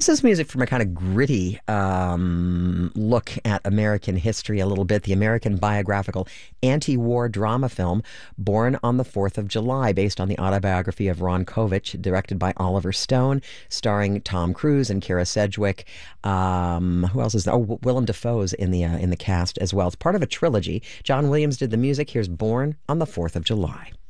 This is music from a kind of gritty look at American history a little bit. The American biographical anti-war drama film Born on the 4th of July, based on the autobiography of Ron Kovich, directed by Oliver Stone, starring Tom Cruise and Kara Sedgwick. Who else is there? Oh, Willem Dafoe's in the cast as well. It's part of a trilogy. John Williams did the music. Here's Born on the 4th of July.